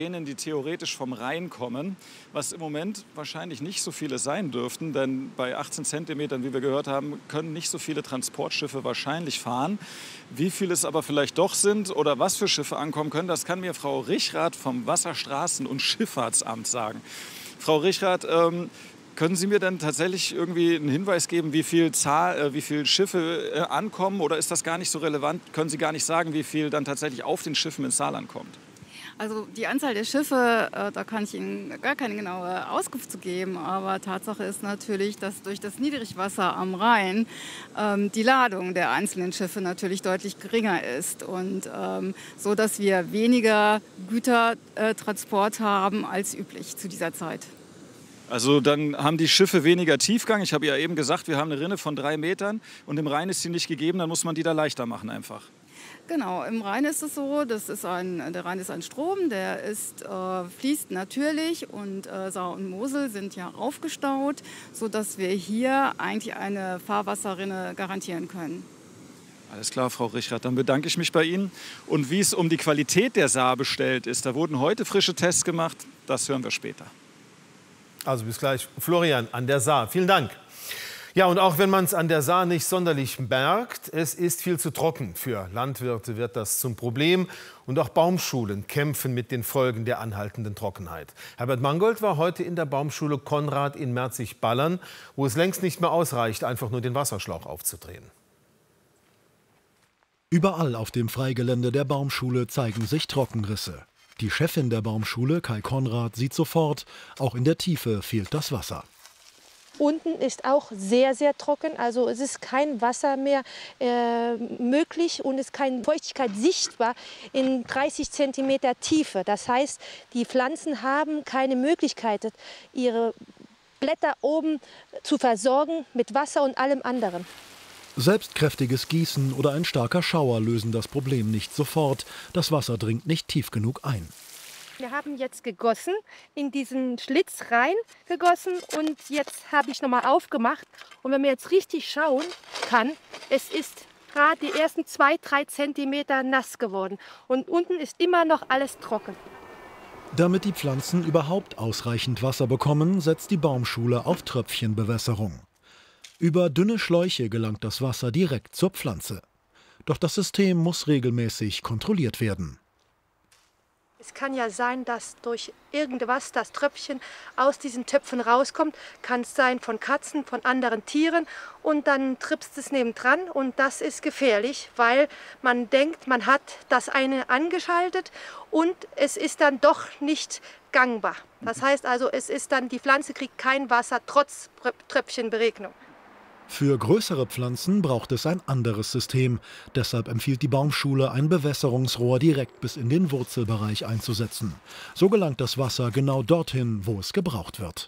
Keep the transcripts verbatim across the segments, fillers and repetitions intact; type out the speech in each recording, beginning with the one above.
die theoretisch vom Rhein kommen, was im Moment wahrscheinlich nicht so viele sein dürften, denn bei achtzehn Zentimetern, wie wir gehört haben, können nicht so viele Transportschiffe wahrscheinlich fahren. Wie viele es aber vielleicht doch sind oder was für Schiffe ankommen können, das kann mir Frau Richrath vom Wasserstraßen- und Schifffahrtsamt sagen. Frau Richrath, ähm, können Sie mir denn tatsächlich irgendwie einen Hinweis geben, wie viel, Zahl, äh, wie viel Schiffe äh, ankommen, oder ist das gar nicht so relevant? Können Sie gar nicht sagen, wie viel dann tatsächlich auf den Schiffen ins Saarland kommt? Also die Anzahl der Schiffe, äh, da kann ich Ihnen gar keine genaue Auskunft zu geben. Aber Tatsache ist natürlich, dass durch das Niedrigwasser am Rhein ähm, die Ladung der einzelnen Schiffe natürlich deutlich geringer ist. Und ähm, so, dass wir weniger Gütertransport äh, haben als üblich zu dieser Zeit. Also dann haben die Schiffe weniger Tiefgang. Ich habe ja eben gesagt, wir haben eine Rinne von drei Metern und im Rhein ist sie nicht gegeben, dann muss man die da leichter machen einfach. Genau, im Rhein ist es so, das ist ein, der Rhein ist ein Strom, der ist, äh, fließt natürlich und äh, Saar und Mosel sind ja aufgestaut, sodass wir hier eigentlich eine Fahrwasserrinne garantieren können. Alles klar, Frau Richrath, dann bedanke ich mich bei Ihnen. Und wie es um die Qualität der Saar bestellt ist, da wurden heute frische Tests gemacht, das hören wir später. Also bis gleich, Florian an der Saar. Vielen Dank. Ja, und auch wenn man es an der Saar nicht sonderlich merkt, es ist viel zu trocken. Für Landwirte wird das zum Problem. Und auch Baumschulen kämpfen mit den Folgen der anhaltenden Trockenheit. Herbert Mangold war heute in der Baumschule Konrad in Merzig-Ballern, wo es längst nicht mehr ausreicht, einfach nur den Wasserschlauch aufzudrehen. Überall auf dem Freigelände der Baumschule zeigen sich Trockenrisse. Die Chefin der Baumschule, Kai Konrad, sieht sofort, auch in der Tiefe fehlt das Wasser. Unten ist auch sehr, sehr trocken, also es ist kein Wasser mehr äh, möglich und es ist keine Feuchtigkeit sichtbar in dreißig Zentimeter Tiefe. Das heißt, die Pflanzen haben keine Möglichkeit, ihre Blätter oben zu versorgen mit Wasser und allem anderen. Selbst kräftiges Gießen oder ein starker Schauer lösen das Problem nicht sofort. Das Wasser dringt nicht tief genug ein. Wir haben jetzt gegossen, in diesen Schlitz rein gegossen und jetzt habe ich nochmal aufgemacht. Und wenn man jetzt richtig schauen kann, es ist gerade die ersten zwei, drei Zentimeter nass geworden. Und unten ist immer noch alles trocken. Damit die Pflanzen überhaupt ausreichend Wasser bekommen, setzt die Baumschule auf Tröpfchenbewässerung. Über dünne Schläuche gelangt das Wasser direkt zur Pflanze. Doch das System muss regelmäßig kontrolliert werden. Es kann ja sein, dass durch irgendwas das Tröpfchen aus diesen Töpfen rauskommt. Kann es sein von Katzen, von anderen Tieren. Und dann trippst es nebendran und das ist gefährlich, weil man denkt, man hat das eine angeschaltet und es ist dann doch nicht gangbar. Das heißt also, es ist dann, die Pflanze kriegt kein Wasser trotz Tröpfchenberegnung. Für größere Pflanzen braucht es ein anderes System. Deshalb empfiehlt die Baumschule, ein Bewässerungsrohr direkt bis in den Wurzelbereich einzusetzen. So gelangt das Wasser genau dorthin, wo es gebraucht wird.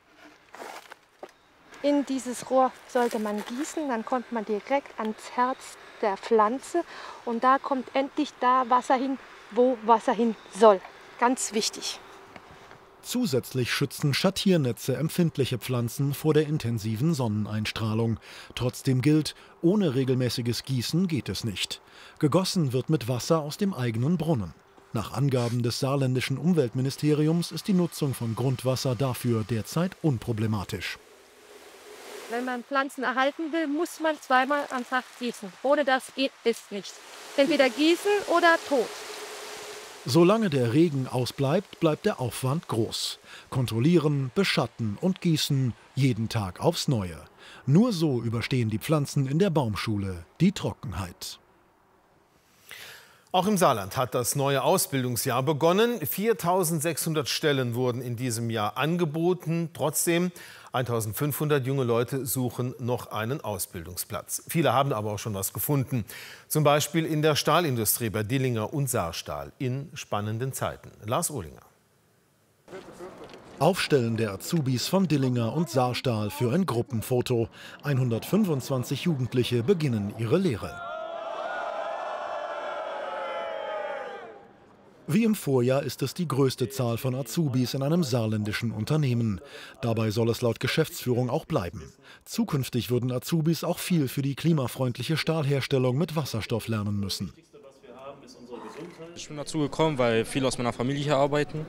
In dieses Rohr sollte man gießen, dann kommt man direkt ans Herz der Pflanze. Und da kommt endlich da Wasser hin, wo Wasser hin soll. Ganz wichtig. Zusätzlich schützen Schattiernetze empfindliche Pflanzen vor der intensiven Sonneneinstrahlung. Trotzdem gilt, ohne regelmäßiges Gießen geht es nicht. Gegossen wird mit Wasser aus dem eigenen Brunnen. Nach Angaben des saarländischen Umweltministeriums ist die Nutzung von Grundwasser dafür derzeit unproblematisch. Wenn man Pflanzen erhalten will, muss man zweimal am Tag gießen. Ohne das geht es nicht. Entweder gießen oder tot. Solange der Regen ausbleibt, bleibt der Aufwand groß. Kontrollieren, beschatten und gießen jeden Tag aufs Neue. Nur so überstehen die Pflanzen in der Baumschule die Trockenheit. Auch im Saarland hat das neue Ausbildungsjahr begonnen. viertausendsechshundert Stellen wurden in diesem Jahr angeboten. Trotzdem, eintausendfünfhundert junge Leute suchen noch einen Ausbildungsplatz. Viele haben aber auch schon was gefunden. Zum Beispiel in der Stahlindustrie bei Dillinger und Saarstahl in spannenden Zeiten. Lars Ohlinger. Aufstellen der Azubis von Dillinger und Saarstahl für ein Gruppenfoto. hundertfünfundzwanzig Jugendliche beginnen ihre Lehre. Wie im Vorjahr ist es die größte Zahl von Azubis in einem saarländischen Unternehmen. Dabei soll es laut Geschäftsführung auch bleiben. Zukünftig würden Azubis auch viel für die klimafreundliche Stahlherstellung mit Wasserstoff lernen müssen. Ich bin dazu gekommen, weil viele aus meiner Familie hier arbeiten